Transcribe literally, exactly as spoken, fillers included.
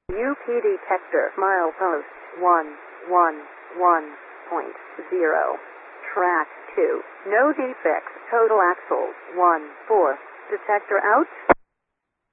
U P detector milepost one one one point zero. Track two. No defects. Total axle one four. Detector out.